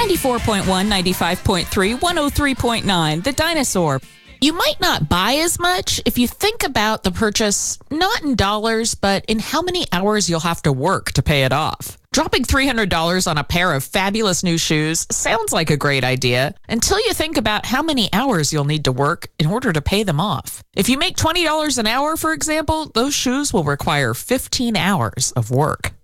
94.1, 95.3, 103.9, The Dinosaur. You might not buy as much if you think about the purchase not in dollars, but in how many hours you'll have to work to pay it off. Dropping $300 on a pair of fabulous new shoes sounds like a great idea until you think about how many hours you'll need to work in order to pay them off. If you make $20 an hour, for example, those shoes will require 15 hours of work.